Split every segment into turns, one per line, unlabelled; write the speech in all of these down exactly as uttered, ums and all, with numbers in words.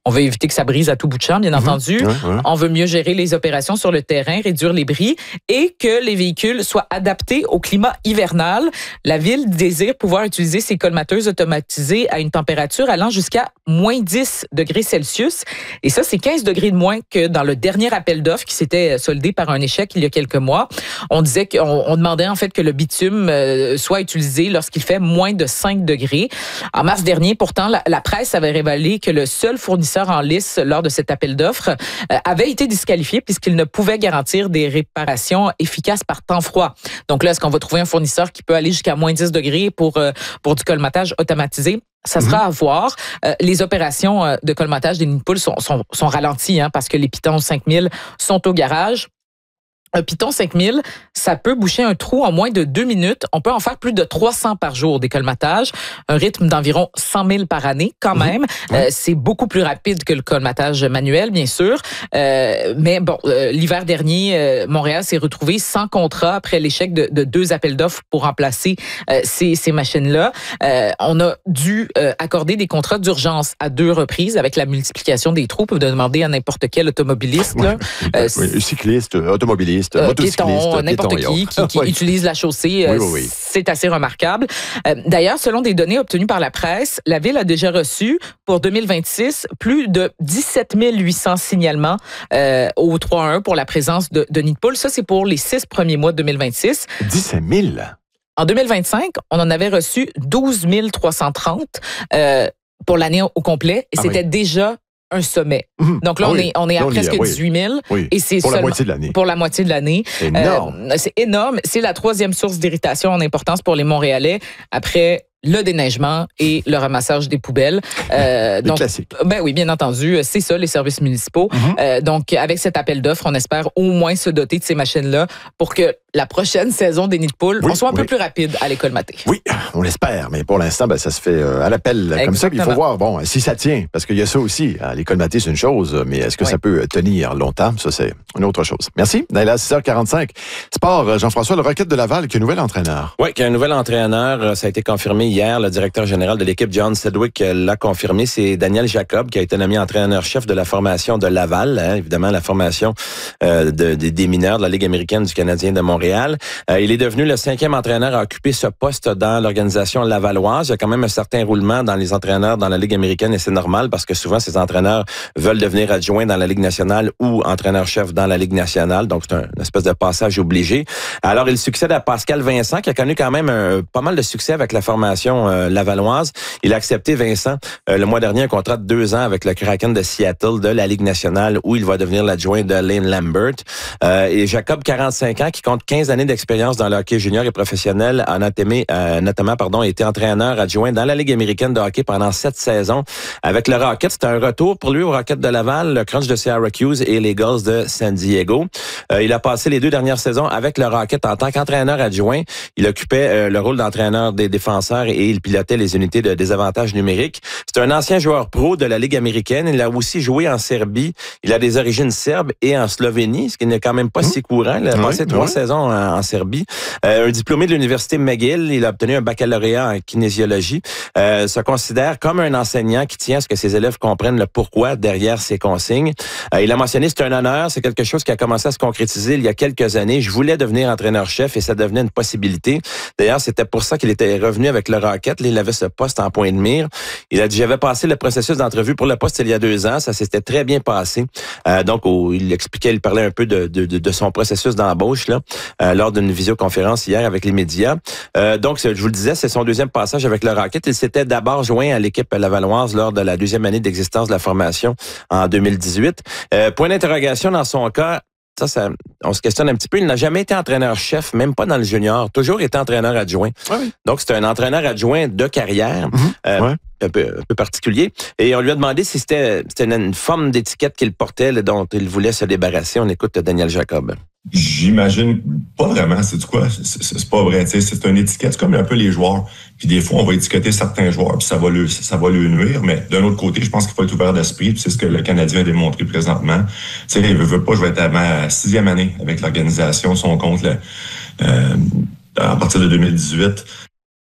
On veut éviter que ça brise à tout bout de champ, bien mmh. entendu. Ouais, ouais. On veut mieux gérer les opérations sur le terrain, réduire les bris et que les véhicules soient adaptés au climat hivernal. La ville désire pouvoir utiliser ces colmateuses automatisées à une température allant jusqu'à moins dix degrés Celsius. Et ça, c'est quinze degrés de moins que dans le dernier appel d'offres qui s'était soldé par un échec il y a quelques mois. On disait qu'on on demandait en fait que le bitume euh, soit utilisé lorsqu'il fait moins de cinq degrés. En mars dernier, pourtant, la, la presse avait révélé que le seul fournisseur en lice lors de cet appel d'offres euh, avait été disqualifié puisqu'il ne pouvait garantir des réparations efficaces par temps froid. Donc là, est-ce qu'on va trouver un fournisseur qui peut aller jusqu'à moins dix degrés pour, euh, pour du colmatage automatisé? Ça sera mmh. à voir. Euh, les opérations euh, de colmatage des nids de poules sont, sont, sont ralenties hein, parce que les Python cinq mille sont au garage. Un Python cinq mille, ça peut boucher un trou en moins de deux minutes. On peut en faire plus de trois cents par jour des colmatages. Un rythme d'environ cent mille par année quand même. Mmh. Ouais. Euh, c'est beaucoup plus rapide que le colmatage manuel, bien sûr. Euh, mais bon, euh, l'hiver dernier, euh, Montréal s'est retrouvé sans contrat après l'échec de, de deux appels d'offres pour remplacer euh, ces, ces machines-là. Euh, on a dû euh, accorder des contrats d'urgence à deux reprises avec la multiplication des trous. Vous pouvez demander à n'importe quel automobiliste. Là.
Euh, oui, cycliste, automobiliste. Euh,
piéton, n'importe qui qui, qui oui. utilise la chaussée.
Oui, oui, oui.
C'est assez remarquable. Euh, d'ailleurs, selon des données obtenues par la presse, la Ville a déjà reçu pour deux mille vingt-six plus de dix-sept mille huit cents signalements euh, au trois un un pour la présence de, de nids de poules. Ça, c'est pour les six premiers mois de deux mille vingt-six.
dix-sept mille?
En deux mille vingt-cinq, on en avait reçu douze mille trois cent trente euh, pour l'année au complet. Et ah c'était oui. déjà un sommet. Mmh. Donc là, ah on, oui. est, on est à on presque oui. dix-huit mille.
Oui.
Et c'est
pour
seulement,
la moitié de l'année.
Pour la moitié de l'année.
C'est énorme.
Euh, c'est énorme. C'est la troisième source d'irritation en importance pour les Montréalais après le déneigement et le ramassage des poubelles.
Euh, donc, classique.
Ben oui, bien entendu, c'est ça, les services municipaux. Mm-hmm. Euh, donc, avec cet appel d'offres, on espère au moins se doter de ces machines-là pour que la prochaine saison des nids de poules, oui, on soit un oui. peu plus rapide à les colmater.
Oui, on l'espère, mais pour l'instant, ben, ça se fait euh, à l'appel Exactement. Comme ça. Puis il faut voir, bon, si ça tient, parce qu'il y a ça aussi. Hein, les colmater, c'est une chose, mais est-ce que oui. ça peut tenir longtemps? Ça, c'est une autre chose. Merci. Naila, six heures quarante-cinq. Sport, Jean-François, le Rocket de Laval, qui est un nouvel entraîneur.
Oui, qui est un nouvel entraîneur. Ça a été confirmé hier. Le directeur général de l'équipe, John Sedgwick, l'a confirmé. C'est Daniel Jacob, qui a été nommé entraîneur-chef de la formation de Laval. Hein, évidemment, la formation euh, de, de, des mineurs de la Ligue américaine du Canadien de Montréal. Euh, il est devenu le cinquième entraîneur à occuper ce poste dans l'organisation lavalloise. Il y a quand même un certain roulement dans les entraîneurs dans la Ligue américaine et c'est normal parce que souvent, ces entraîneurs veulent devenir adjoints dans la Ligue nationale ou entraîneur-chef dans la Ligue nationale. Donc, c'est un, une espèce de passage obligé. Alors, il succède à Pascal Vincent, qui a connu quand même un, pas mal de succès avec la formation euh, lavalloise. Il a accepté, Vincent, euh, le mois dernier, un contrat de deux ans avec le Kraken de Seattle de la Ligue nationale où il va devenir l'adjoint de Lane Lambert. Euh, et Jacob, quarante-cinq ans, qui compte quinze années d'expérience dans le hockey junior et professionnel, a notamment, euh, notamment pardon, été entraîneur adjoint dans la Ligue américaine de hockey pendant sept saisons. Avec le Rocket, c'était un retour pour lui au Rocket de Laval, le Crunch de Syracuse et les Gulls de San Diego. Euh, il a passé les deux dernières saisons avec le Rocket en tant qu'entraîneur adjoint. Il occupait euh, le rôle d'entraîneur des défenseurs et il pilotait les unités de désavantage numérique. C'est un ancien joueur pro de la Ligue américaine. Il a aussi joué en Serbie. Il a des origines serbes et en Slovénie, ce qui n'est quand même pas mmh. si courant. Il a passé oui, trois oui. saisons en, en Serbie. Euh, un diplômé de l'Université McGill. Il a obtenu un baccalauréat en kinésiologie. Euh, se considère comme un enseignant qui tient à ce que ses élèves comprennent le pourquoi derrière ses consignes. Euh, il a mentionné, c'est un honneur. C'est quelque chose qui a commencé à se concrétiser il y a quelques années. Je voulais devenir entraîneur-chef et ça devenait une possibilité. D'ailleurs, c'était pour ça qu'il était revenu avec le Rocket. Là, il avait ce poste en point de mire. Il a dit, j'avais passé le processus d'entrevue pour le poste il y a deux ans. Ça s'était très bien passé. Euh, donc, oh, il expliquait, il parlait un peu de, de, de son processus d'embauche là, euh, lors d'une visioconférence hier avec les médias. Euh, donc, je vous le disais, c'est son deuxième passage avec le Rocket. Il s'était d'abord joint à l'équipe lavalloise lors de la deuxième année d'existence de la formation en deux mille dix-huit. Euh, point d'interrogation dans son cas, Ça, ça, on se questionne un petit peu. Il n'a jamais été entraîneur-chef, même pas dans le junior. Toujours été entraîneur adjoint. Ah oui. Donc, c'est un entraîneur adjoint de carrière, mmh, euh, ouais. un, peu, un peu particulier. Et on lui a demandé si c'était, c'était une forme d'étiquette qu'il portait, là, dont il voulait se débarrasser. On écoute Daniel Jacob.
J'imagine pas vraiment, c'est quoi? C'est, c'est, c'est pas vrai, tu sais, c'est une étiquette, c'est comme un peu les joueurs. Puis des fois, on va étiqueter certains joueurs, puis ça va le, ça va le nuire. Mais d'un autre côté, je pense qu'il faut être ouvert d'esprit, puis c'est ce que le Canadien a démontré présentement. Tu sais, il veut, veut pas, je vais être à ma sixième année avec l'organisation, son compte, là, euh, à partir de deux mille dix-huit.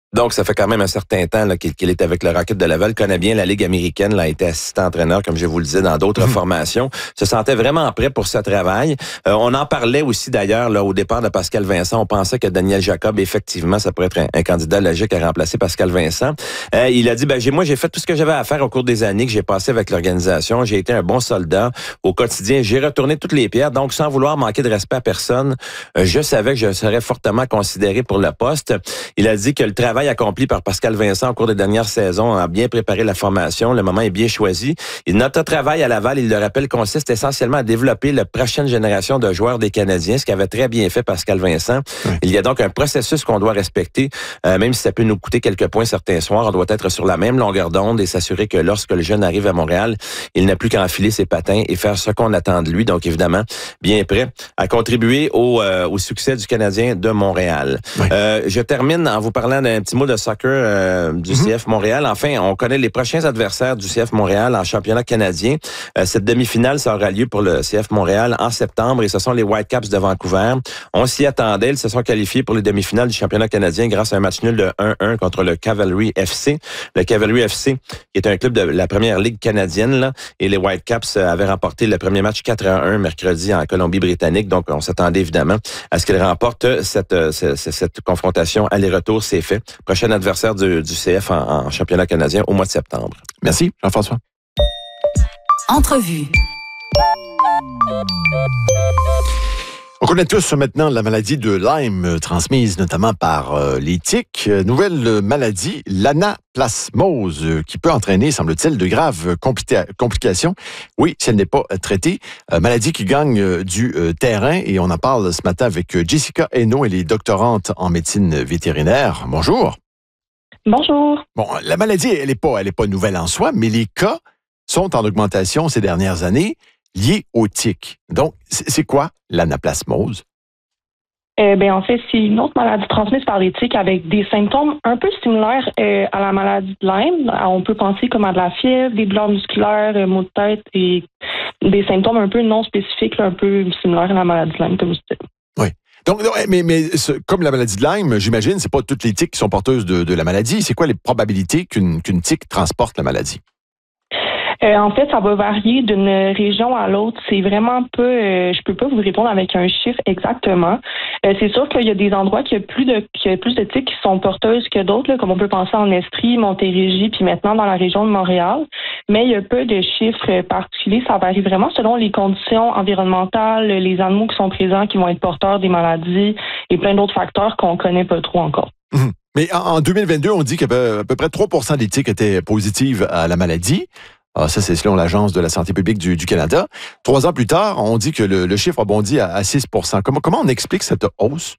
Donc, ça fait quand même un certain temps là, qu'il, qu'il est avec le Rocket de Laval, connaît bien la Ligue américaine, là, a été assistant-entraîneur, comme je vous le disais, dans d'autres mmh. formations. Se sentait vraiment prêt pour ce travail. Euh, on en parlait aussi d'ailleurs là au départ de Pascal Vincent. On pensait que Daniel Jacob, effectivement, ça pourrait être un, un candidat logique à remplacer Pascal Vincent. Euh, il a dit, ben j'ai moi, j'ai fait tout ce que j'avais à faire au cours des années que j'ai passé avec l'organisation. J'ai été un bon soldat au quotidien. J'ai retourné toutes les pierres. Donc, sans vouloir manquer de respect à personne, euh, je savais que je serais fortement considéré pour le poste. Il a dit que le travail accompli par Pascal Vincent au cours des dernières saisons a bien préparé la formation. Le moment est bien choisi. Et notre travail à Laval, il le rappelle, consiste essentiellement à développer la prochaine génération de joueurs des Canadiens, ce qu'avait très bien fait Pascal Vincent. Oui. Il y a donc un processus qu'on doit respecter, euh, même si ça peut nous coûter quelques points certains soirs. On doit être sur la même longueur d'onde et s'assurer que lorsque le jeune arrive à Montréal, il n'a plus qu'à enfiler ses patins et faire ce qu'on attend de lui. Donc, évidemment, bien prêt à contribuer au, euh, au succès du Canadien de Montréal. Oui. Euh, je termine en vous parlant d'un petit mot de soccer euh, du mm-hmm. C F Montréal. Enfin, on connaît les prochains adversaires du C F Montréal en championnat canadien. Euh, cette demi-finale, ça aura lieu pour le C F Montréal en septembre et ce sont les Whitecaps de Vancouver. On s'y attendait. Ils se sont qualifiés pour les demi-finales du championnat canadien grâce à un match nul de un un contre le Cavalry F C. Le Cavalry F C, qui est un club de la première ligue canadienne, là, et les Whitecaps avaient remporté le premier match quatre à un mercredi en Colombie-Britannique. Donc, on s'attendait évidemment à ce qu'ils remportent cette, cette, cette confrontation aller-retour. C'est fait. Prochain adversaire du, du C F en, en championnat canadien au mois de septembre.
Merci, Jean-François.
Entrevue.
On connaît tous maintenant la maladie de Lyme, transmise notamment par euh, les tiques. Nouvelle maladie, l'anaplasmose, euh, qui peut entraîner, semble-t-il, de graves compli- complications. Oui, si elle n'est pas traitée. Euh, maladie qui gagne euh, du euh, terrain. Et on en parle ce matin avec Jessica Hainaut. Elle est doctorante en médecine vétérinaire. Bonjour.
Bonjour.
Bon, la maladie, elle n'est pas, elle est pas nouvelle en soi, mais les cas sont en augmentation ces dernières années liés aux tiques. Donc, c'est quoi l'anaplasmose?
Euh, ben, en fait, c'est une autre maladie transmise par les tiques avec des symptômes un peu similaires euh, à la maladie de Lyme. On peut penser comme à de la fièvre, des douleurs musculaires, euh, maux de tête et des symptômes un peu non spécifiques, là, un peu similaires à la maladie de Lyme, comme je disais.
Oui. Donc, mais, mais ce, comme la maladie de Lyme, j'imagine, c'est pas toutes les tiques qui sont porteuses de, de la maladie. C'est quoi les probabilités qu'une, qu'une tique transporte la maladie?
Euh, en fait, ça va varier d'une région à l'autre. C'est vraiment peu. Euh, je peux pas vous répondre avec un chiffre exactement. Euh, c'est sûr qu'il y a des endroits qui y a plus de qu'il y a plus de tiques qui sont porteuses que d'autres, là, comme on peut penser en Estrie, Montérégie, puis maintenant dans la région de Montréal. Mais il y a peu de chiffres particuliers. Ça varie vraiment selon les conditions environnementales, les animaux qui sont présents, qui vont être porteurs des maladies et plein d'autres facteurs qu'on connaît pas trop encore.
Mmh. Mais en deux mille vingt-deux, on dit qu'à peu, à peu près trois pour cent des tiques étaient positives à la maladie. Ah, ça, c'est selon l'Agence de la santé publique du, du Canada. Trois ans plus tard, on dit que le, le chiffre a bondi à, à six pour cent. Comment, comment on explique cette hausse?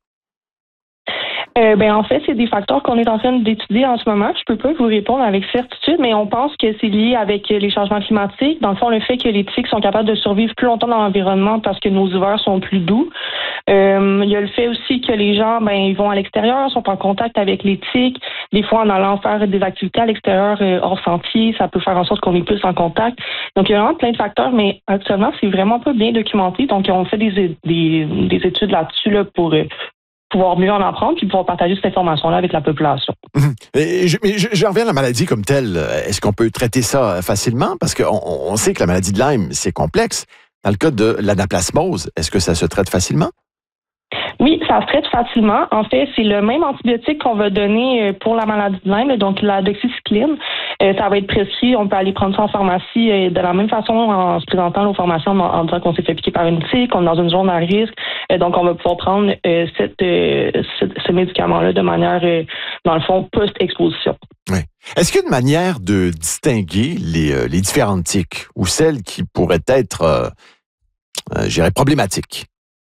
Euh, ben en fait, c'est des facteurs qu'on est en train d'étudier en ce moment. Je peux pas vous répondre avec certitude, mais on pense que c'est lié avec les changements climatiques. Dans le fond, le fait que les tiques sont capables de survivre plus longtemps dans l'environnement parce que nos hivers sont plus doux. Euh, il y a le fait aussi que les gens, ben, ils vont à l'extérieur, sont en contact avec les tiques. Des fois, en allant faire des activités à l'extérieur euh, hors sentier, ça peut faire en sorte qu'on est plus en contact. Donc, il y a vraiment plein de facteurs, mais actuellement, c'est vraiment pas bien documenté. Donc, on fait des, des, des études là-dessus là, pour euh, pouvoir mieux en apprendre puis pouvoir partager cette information-là avec la population.
Mmh. Et je, mais je, je reviens à la maladie comme telle. Est-ce qu'on peut traiter ça facilement? Parce qu'on on sait que la maladie de Lyme, c'est complexe. Dans le cas de l'anaplasmose, est-ce que ça se traite facilement?
Oui, ça se traite facilement. En fait, c'est le même antibiotique qu'on va donner pour la maladie de Lyme, donc la doxycycline. Euh, ça va être prescrit, on peut aller prendre ça en pharmacie euh, de la même façon en se présentant aux pharmaciens en, en disant qu'on s'est fait piquer par une tique, on est dans une zone à risque. Euh, donc, on va pouvoir prendre euh, cette, euh, ce, ce médicament-là de manière, euh, dans le fond, post-exposition.
Oui. Est-ce qu'il y a une manière de distinguer les, euh, les différentes tiques ou celles qui pourraient être, euh, euh, je dirais, problématiques?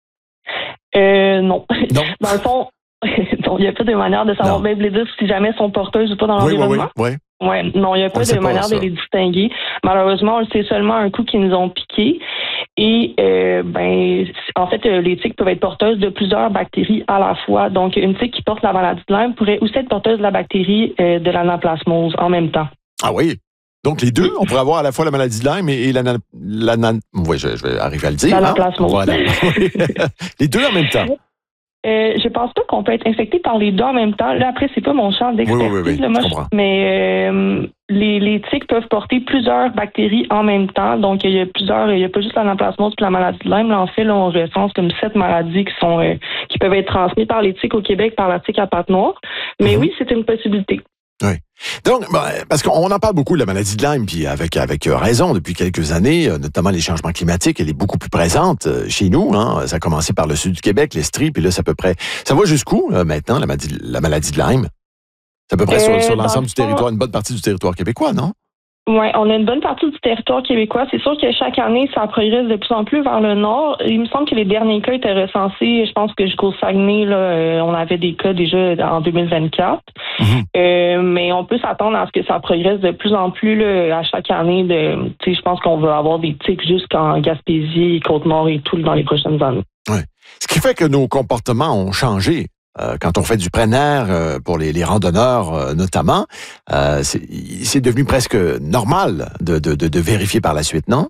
Euh, non.
Non.
Dans le fond, il n'y a pas de manière de savoir même les dire si jamais elles sont porteuses ou pas dans
oui,
l'environnement.
Oui, oui, oui.
Ouais, non, il n'y a pas de manière pas, de les distinguer. Malheureusement, on le sait seulement un coup qu'ils nous ont piqué. Et euh, ben, en fait, les tiques peuvent être porteuses de plusieurs bactéries à la fois. Donc, une tique qui porte la maladie de Lyme pourrait aussi être porteuse de la bactérie euh, de l'anaplasmose en même temps.
Ah oui? Donc, les deux, on pourrait avoir à la fois la maladie de Lyme et, et la... la, la oui, je, je vais arriver à le dire.
L'anaplasmose.
Hein? Voilà. Les deux en même temps.
Euh, je pense pas qu'on peut être infecté par les deux en même temps. Là, après, c'est pas mon champ d'expertise.
Oui, oui, oui, oui,
là, moi,
je comprends.
Mais euh, les, les tiques peuvent porter plusieurs bactéries en même temps. Donc, il y a plusieurs, il y a pas juste l'anaplasmose et la maladie de Lyme. Là, en fait, là, on recense comme sept maladies qui sont euh, qui peuvent être transmises par les tiques au Québec par la tique à pattes noires. Mais mm-hmm. oui, c'est une possibilité.
Oui. Donc, parce qu'on en parle beaucoup de la maladie de Lyme, puis avec avec raison depuis quelques années, notamment les changements climatiques, elle est beaucoup plus présente chez nous. Hein. Ça a commencé par le sud du Québec, l'Estrie, puis là, c'est à peu près. Ça va jusqu'où euh, maintenant la maladie, la maladie de Lyme? C'est à peu près euh, sur, sur l'ensemble du territoire, une bonne partie du territoire québécois, non?
Oui, on a une bonne partie du territoire québécois. C'est sûr que chaque année, ça progresse de plus en plus vers le nord. Il me semble que les derniers cas étaient recensés. Je pense que jusqu'au Saguenay, là, on avait des cas déjà en deux mille vingt-quatre. Mm-hmm. Euh, mais on peut s'attendre à ce que ça progresse de plus en plus là, à chaque année. De, je pense qu'on va avoir des tiques jusqu'en Gaspésie, Côte-Nord et tout dans les prochaines années.
Oui. Ce qui fait que nos comportements ont changé. Euh, quand on fait du plein air, euh, pour les, les randonneurs euh, notamment, euh, c'est, c'est devenu presque normal de, de, de, de vérifier par la suite, non?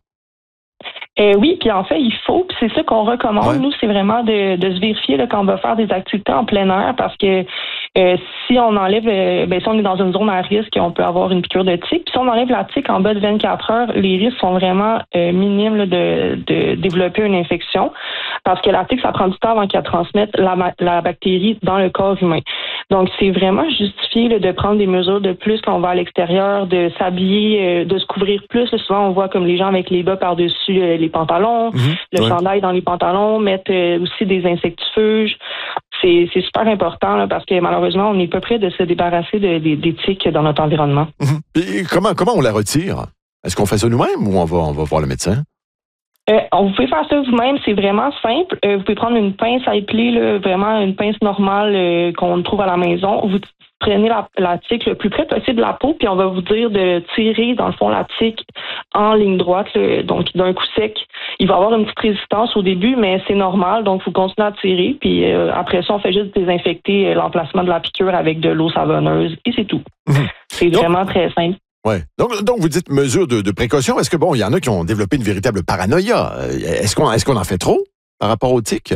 Euh, oui, puis en fait, il faut, puis c'est ça qu'on recommande, ouais. nous, c'est vraiment de, de se vérifier là, quand on va faire des activités en plein air, parce que euh, si on enlève, euh, ben, si on est dans une zone à risque, on peut avoir une piqûre de tique, puis si on enlève la tique en bas de vingt-quatre heures, les risques sont vraiment euh, minimes là, de, de développer une infection, parce que la tique, ça prend du temps avant qu'elle transmette la, la bactérie dans le corps humain. Donc, c'est vraiment justifié là, de prendre des mesures de plus quand on va à l'extérieur, de s'habiller, euh, de se couvrir plus. Là, souvent, on voit comme les gens avec les bas par-dessus euh, les pantalons, mmh, le ouais. chandail dans les pantalons, mettre euh, aussi des insectifuges. C'est, c'est super important là, parce que malheureusement, on n'est pas prêt de se débarrasser de, de, des tiques dans notre environnement.
Mmh. Et comment, comment on la retire? Est-ce qu'on fait ça nous-mêmes ou on va, on va voir le médecin?
Euh, vous pouvez faire ça vous-même, c'est vraiment simple. Euh, vous pouvez prendre une pince à épeler, là, vraiment une pince normale euh, qu'on trouve à la maison. Vous prenez la, la tique le plus près possible de la peau, puis on va vous dire de tirer, dans le fond, la tique en ligne droite, là, donc d'un coup sec. Il va y avoir une petite résistance au début, mais c'est normal, donc vous continuez à tirer, puis euh, après ça, on fait juste désinfecter l'emplacement de la piqûre avec de l'eau savonneuse, et c'est tout. Mmh. C'est donc, vraiment très simple.
Ouais. Donc, donc, vous dites mesure de, de précaution. Est-ce que, bon, il y en a qui ont développé une véritable paranoïa. Est-ce qu'on, est-ce qu'on en fait trop par rapport aux tiques,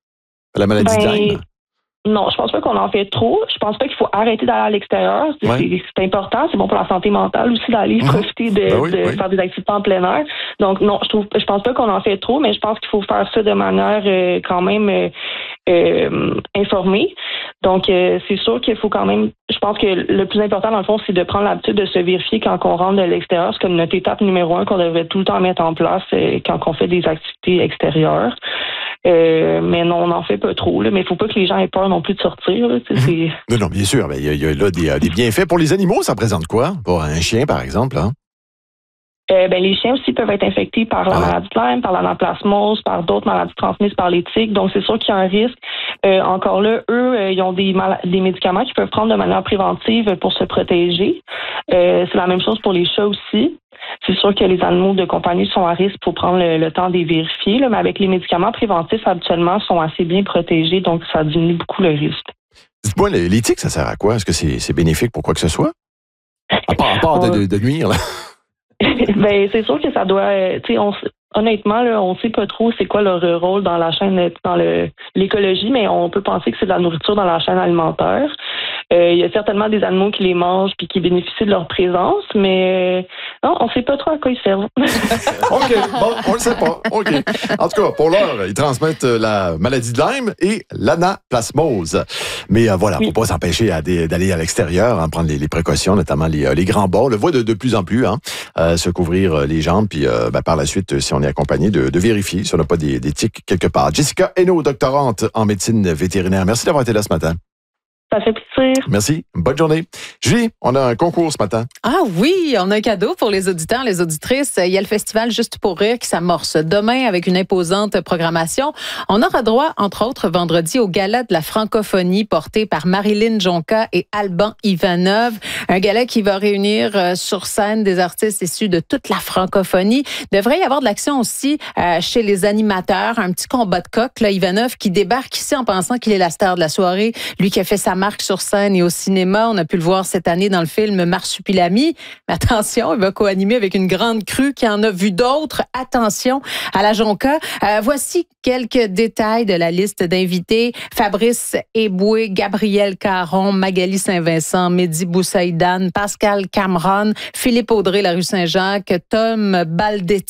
à la maladie ben, de Lyme?
Non, je pense pas qu'on en fait trop. Je pense pas qu'il faut arrêter d'aller à l'extérieur. C'est, ouais. c'est, c'est important. C'est bon pour la santé mentale aussi d'aller mmh. profiter de, ben oui, de oui. faire des activités en plein air. Donc, non, je trouve, je pense pas qu'on en fait trop, mais je pense qu'il faut faire ça de manière euh, quand même euh, euh, informée. Donc, euh, c'est sûr qu'il faut quand même, je pense que le plus important, dans le fond, c'est de prendre l'habitude de se vérifier quand on rentre de l'extérieur. C'est comme notre étape numéro un qu'on devrait tout le temps mettre en place euh, quand on fait des activités extérieures. Euh, mais non, on n'en fait pas trop. Là, mais il ne faut pas que les gens aient peur non plus de sortir. Là, mmh. c'est...
Non, non, bien sûr. Il y a, y a là des, des bienfaits. Pour les animaux, ça présente quoi? Pour un chien, par exemple? Hein?
Euh, ben, les chiens aussi peuvent être infectés par la ah. maladie de Lyme, par l'anaplasmose, par d'autres maladies transmises par les tiques. Donc, c'est sûr qu'il y a un risque. Euh, encore là, eux, euh, ils ont des, mal- des médicaments qu'ils peuvent prendre de manière préventive pour se protéger. Euh, c'est la même chose pour les chats aussi. C'est sûr que les animaux de compagnie sont à risque pour prendre le, le temps de les vérifier, là, mais avec les médicaments préventifs, habituellement, sont assez bien protégés, donc ça diminue beaucoup le risque.
Dites-moi, les tiques, ça sert à quoi? Est-ce que c'est, c'est bénéfique pour quoi que ce soit? À part, à part de, de, de nuire, là.
Ben, c'est sûr que ça doit, euh, tu sais, on, honnêtement, là, on sait pas trop c'est quoi leur rôle dans la chaîne, dans le, l'écologie, mais on peut penser que c'est de la nourriture dans la chaîne alimentaire. Euh, il y a certainement des animaux qui les mangent puis qui bénéficient de leur présence, mais euh, non, on sait pas trop à quoi ils servent.
OK, bon, on le sait pas. OK. En tout cas, pour l'heure, ils transmettent la maladie de Lyme et l'anaplasmose. Mais euh, voilà, oui. Faut pas s'empêcher à des, d'aller à l'extérieur, hein, prendre les, les précautions, notamment les, les grands bas. On le voit de, de plus en plus, hein, euh, se couvrir les jambes, puis euh, ben, par la suite, si on est accompagné, de, de vérifier si on n'a pas des, des tiques quelque part. Jessica Hainaut, doctorante en médecine vétérinaire. Merci d'avoir été là ce matin.
Ça fait plaisir.
Merci. Bonne journée. Julie, on a un concours ce matin.
Ah oui, on a un cadeau pour les auditeurs, les auditrices. Il y a le festival Juste pour rire qui s'amorce demain avec une imposante programmation. On aura droit, entre autres, vendredi au gala de la francophonie porté par Marilyn Jonca et Alban Ivanov. Un gala qui va réunir sur scène des artistes issus de toute la francophonie. Il devrait y avoir de l'action aussi euh, chez les animateurs. Un petit combat de coq, là, Ivanov qui débarque ici en pensant qu'il est la star de la soirée. Lui qui a fait sa sa marque sur scène et au cinéma. On a pu le voir cette année dans le film Marsupilami. Mais attention, il va co-animer avec une grande crue qui en a vu d'autres. Attention à la Jonca. Euh, voici quelques détails de la liste d'invités. Fabrice Eboué, Gabriel Caron, Magali Saint-Vincent, Mehdi Boussaïdan, Pascal Cameron, Philippe Audrey, la rue Saint-Jacques, Tom Baldetti,